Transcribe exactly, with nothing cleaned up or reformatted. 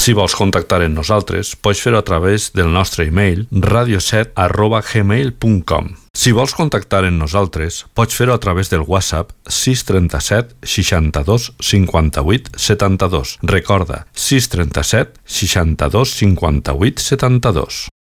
Si vols contactar amb nosaltres, pots fer-ho a través del nostre e-mail radio set arroba gmail punt com. Si vols contactar amb nosaltres, pots fer-ho a través del WhatsApp sis tres set seixanta-dos cinquanta-vuit setanta-dos. Recorda, sis tres set seixanta-dos cinquanta-vuit setanta-dos.